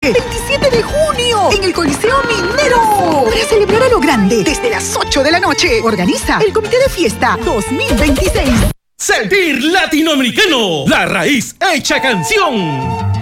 noche, 27 de junio, en el Coliseo Minero. Para celebrar a lo grande, desde las 8 de la noche. Organiza el Comité de Fiesta 2026. Sentir latinoamericano, la raíz hecha canción.